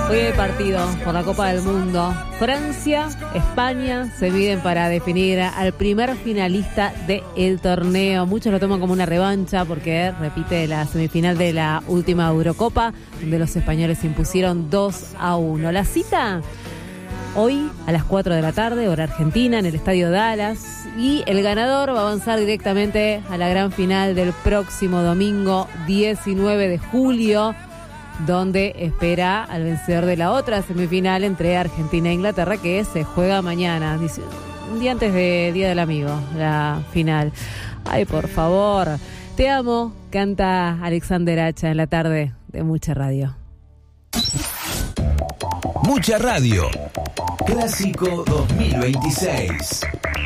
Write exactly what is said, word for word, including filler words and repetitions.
Hoy hay partido por la Copa del Mundo. Francia, España se miden para definir al primer finalista del torneo. Muchos lo toman como una revancha porque repite la semifinal de la última Eurocopa, donde los españoles se impusieron dos a uno. La cita hoy a las cuatro de la tarde, hora argentina, en el Estadio Dallas. Y el ganador va a avanzar directamente a la gran final del próximo domingo diecinueve de julio, donde espera al vencedor de la otra semifinal entre Argentina e Inglaterra, que se juega mañana, un día antes de Día del Amigo, la final. Ay, por favor, te amo, canta Alexander Hacha en la tarde de Mucha Radio. Mucha Radio, Clásico dos mil veintiséis.